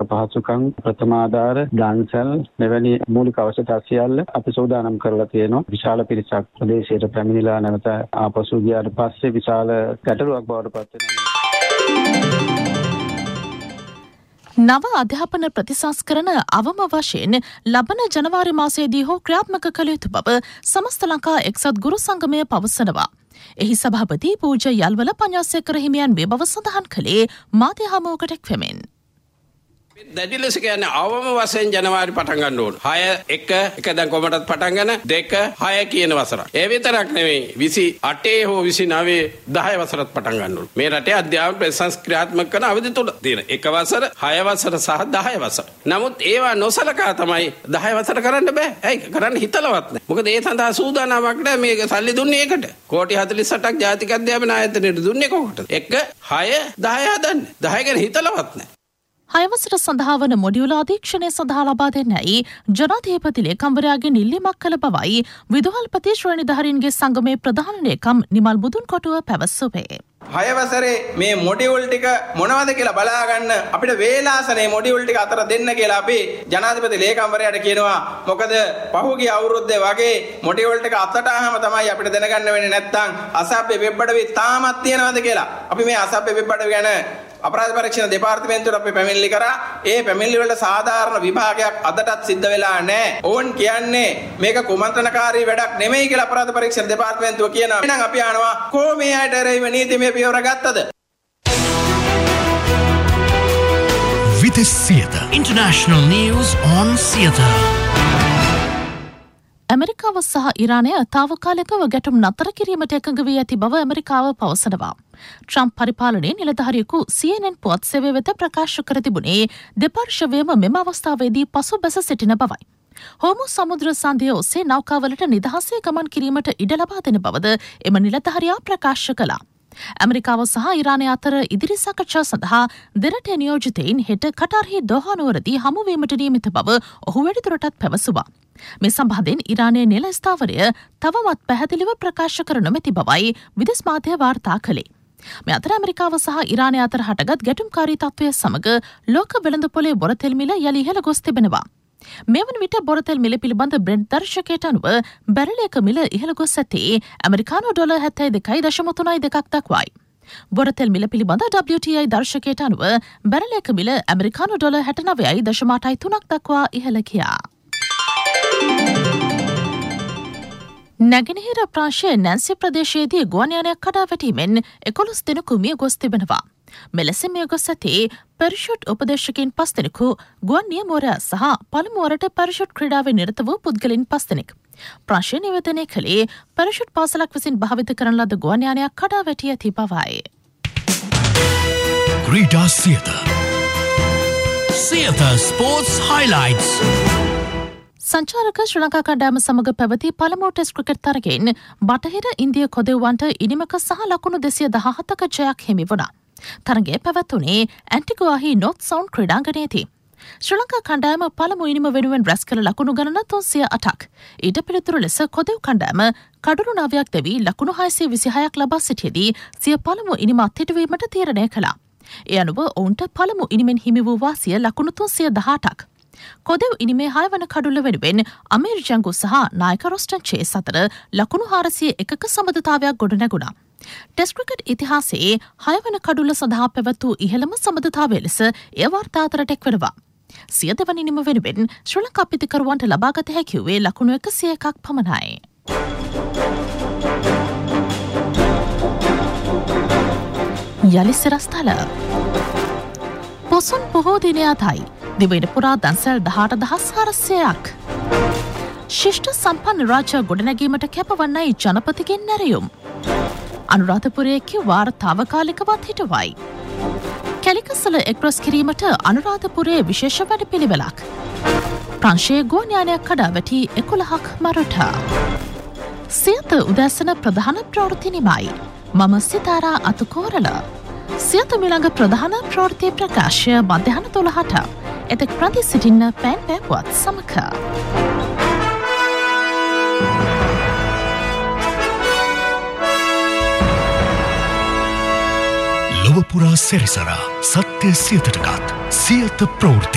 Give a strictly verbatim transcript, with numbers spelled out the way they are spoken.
පහසුකම් ප්‍රථමාධාර දන්සල් මෙවැනි මූලික අවශ්‍යතා සියල්ල අපි සූදානම් කරලා තියෙනවා. විශාල පිරිසක් ප්‍රදේශයට පැමිණිලා නැවත ආපසු ගියාට පස්සේ විශාල ගැටලුවක් බවට පත් වෙනවා. නව අධ්‍යාපන ප්‍රතිසංස්කරණ අවම වශයෙන් ලබන ජනවාරි මාසයේදී හෝ ක්‍රියාත්මක කළ යුතු බව සමස්ත ලංකා එක්සත් ගුරු සංගමය පවසනවා. එහි සභාපති පූජ්‍ය යල්වල පඤ්ඤාසේකර හිමියන් මේ බව සඳහන් කළේ මාධ්‍ය හමුවකට එක්වෙමින්. දැඩි ලෙස කියන්නේ අවම වශයෙන් ජනවාරි පටන් ගන්න ඕන. හය එක එක දැන් කොමටත් පටන් ගන්න දෙක හය කියන වසර. ඒ විතරක් නෙවෙයි විසි අටේ හෝ විසි නවයේ දහය වසරත් පටන් ගන්න ඕන. මේ රටේ අධ්‍යාපන ප්‍රතිසංස්කරණාත්මක කරන අවධි තුන තියෙන එක වසර, හය වසර සහ දහය වසර. නමුත් ඒවා නොසලකා තමයි දහය වසර කරන්න බෑ. ඇයි කරන්න හිතලවත් නැහැ. මොකද ඒ සඳහා සූදානමක් නැහැ. මේක සල්ලි දුන්නේ ඒකට. කෝටි හතළිස් අටක් ජාතික අධ්‍යාපන ආයතනයට දුන්නේ කොහොමද? එක හය දහය හදන්නේ. දහය ගැන හිතලවත් නැහැ. හයවසර සඳහා වන මොඩියුල අධීක්ෂණය සඳහා ලබා දෙන්නයි ජනාධිපති ලේකම්වරයාගේ ඉල්ලීමක් කළ බවයි විදුහල්පති ශ්‍රේණිධාරීන්ගේ සංගමේ ප්‍රධාන ලේකම් නිමල් බුදුන්කොටුව පැවසුවේ. හය වසරේ මේ මොඩියුල් ටික මොනවද කියලා බලා ගන්න අපිට වේලාසනේ මොඩියුල් ටික අතර දෙන්න කියලා අපි ජනාධිපති ලේකම්වරයාට කියනවා. මොකද පහුගිය අවුරුද්දේ වගේ මොඩියුල් ටික අතට ආවම තමයි අපිට දැනගන්න වෙන්නේ නැත්නම් අසභ්‍ය වෙබ් අඩවි තාමත් තියෙනවද කියලා. අපි මේ අසභ්‍ය වෙබ් අඩවි ගැන අපරාධ පරීක්ෂණ දෙපාර්තමේන්තුවට අපි පැමිණිලි කරා. ඒ පැමිණිලි වල සාධාරණ විභාගයක් අදටත් සිද්ධ වෙලා නැහැ. ඕන් කියන්නේ මේක කුමන්ත්‍රණකාරී වැඩක් නෙමෙයි කියලා අපරාධ පරීක්ෂණ දෙපාර්තමේන්තුව කියනවා. එහෙනම් අපි අහනවා කො මේ අයට එරෙහිව නීතිමය පියවර ගත්තද? Vitis Theatre International News on Theatre. ඇමරිකාව සහ ඉරානය තාවකාලිකව ගැටුම් නතර කිරීමට එකඟ වී ඇති බව ඇමරිකාව පවසනවා. ට්‍රම්ප් පරිපාලනයේ නිලධාරියෙකු සී එන් එන් පුවත් සේවය වෙත ප්‍රකාශ කර තිබුණේ දෙපාර්ශ්වයම මෙම අවස්ථාවේදී පසුබැස සිටින බවයි. හෝමුස් සමුද්‍ර සන්ධිය ඔස්සේ නෞකාවලට නිදහසේ ගමන් කිරීමට ඉඩ ලබා දෙන බවද එම නිලධාරියා ප්‍රකාශ කළා. ඇමරිකාව සහ ඉරානය අතර ඉදිරි සාකච්ඡා සඳහා දෙරට නියෝජිතයින් හෙට කටාර්හි දෝහා නුවරදී හමුවීමට නියමිත බව ඔහු වැඩිදුරටත් පැවසුවා. මේ සම්බන්ධයෙන් ඉරානයේ නිල ස්ථාවරය තවමත් පැහැදිලිව ප්‍රකාශ කර නොමැති බවයි විදෙස් මාධ්‍ය වාර්තා කළේ. මේ අතර ඇමරිකාව සහ ඉරානය අතර හටගත් ගැටුම්කාරී තත්ත්වය සමග ලෝක වෙළඳපොලේ බොරතෙල් මිල යලි ඉහළ ගොස් තිබෙනවා. මේ වන විට බොරතෙල් මිල පිළිබඳ බ්‍රෙන්ට් දර්ශකයට අනුව බැරලයක මිල ඉහළ ගොස් ඇත්තේ ඇමරිකානු ඩොලර් හැත්තෑ දෙකයි දශම තුනයි දෙකක් දක්වයි. බොරතෙල් මිල පිළිබඳ ඩබ්ලිව් ටී ආයි දර්ශකයට අනුව බැරලයක මිල ඇමරිකානු ඩොලර් හැටනවයයි දශම අටයි තුනක් දක්වා ඉහළ ගියා. නැගෙනහිර ප්‍රාශය නැන්සි ප්‍රදේශයේදී ගුවන් යානයක් කඩා වැටීමෙන් එකොළොස් දෙනෙකු මිය ගොස් තිබෙනවා. මෙලෙස මිය ගොස් ඇති පැරෂුට් උපදේශකයින් පස් දෙනෙකු, ගුවන් නියමුවරයා සහ පළමුවරට පැරෂුට් ක්‍රීඩාවේ නිරත වූ පුද්ගලයින් පස් දෙනෙක්. ප්‍රාශය නිවේදනය කළේ පැරෂුට් පාසලක් විසින් භාවිත කරන ලද ගුවන් යානයක් කඩා වැටී ඇති බවයි. Krida Theatre Theatre Sports Highlights. සංචාරක ශ්‍රී ලංකා කණ්ඩායම සමග පැවති පළමු ටෙස්ට් ක්‍රිකට් තරගයෙන් බටහිර ඉන්දිය කොදෙව්වන්ට ඉනිමක සහ ලකුණු දෙසිය දහහතක ජයක් හිමි වුණා. තරගය පැවැත්වුණේ ඇන්ටිගුවාහි නොර්ත් සවුන්ඩ් ක්‍රීඩාංගණයේදී. ශ්‍රී ලංකා කණ්ඩායම පළමු ඉනිම වෙනුවෙන් රැස් කළ ලකුණු ගණන තුන්සිය අටක්. ඊට පිළිතුරු ලෙස කොදෙව් කණ්ඩායම කඩුළු නවයක් දෙවි ලකුණු හයසිය විසිහයක් ලබා සිටියේදී සිය පළමු ඉනිම අත්හිටුවීමට තීරණය කළා. ඒ අනුව ඔවුන්ට පළමු ඉනිමෙන් හිමි වූ වාසිය ලකුණු තුන්සිය දහඅටක්. කොදෙව් ඉනිමේ හයවන කඩුල්ල වෙනුවෙන් අමීර් ජංගු සහ නායක රොස්ටන් චේස් අතර ලකුණු හාරසිය එකක සමඳතාවයක් ගොඩනැගුණා. ටෙස්ට් ක්‍රිකට් ඉතිහාසයේ හයවන කඩුල්ල සඳහා පැවැත් වූ ඉහළම සමඳතාවය ලෙස එය වාර්තා අතරට එක්වෙනවා. සිය දෙවන ඉනිම වෙනුවෙන් ශ්‍රී ලංකා පිතිකරුවන්ට ලබාගත හැකි වූයේ ලකුණු එකසිය එකක් පමණයි. යලි සිරස්තල පොසොන් පොහෝ දිනය අතයි. දිවයින පුරා දන්සැල් දහඅට දහස් හාරසියයක්. ශිෂ්ට සම්පන්න රාජ්‍ය ගොඩනැගීමට කැපවන්නයි ජනපතිගෙන් නැරයුම්. අනුරාධපුරයේ කිව්වාර තාවකාලිකවත් හිටවයි. කැලිකසල එක්රොස් කිරීමට අනුරාධපුරයේ විශේෂ වැඩපිළිවෙලක්. ප්‍රංශයේ ගුවන් යානයක් කඩා වැටි එකොළහක් මරට. සියත උදැසන ප්‍රධාන ප්‍රවෘත්ති නිමයි. මම සිතාරා අතුකෝරල. සියත මිළඟ ප්‍රධාන ප්‍රවෘත්ති ප්‍රකාශය මධ්‍යහන දොළහට. එතෙක් ප්‍රති සිටින්න පෑන් පෑපුවත් සමක. ලොවපුරා සෙරිසරා සත්‍ය සියතටකත් සියත ප්‍රවෘත්ති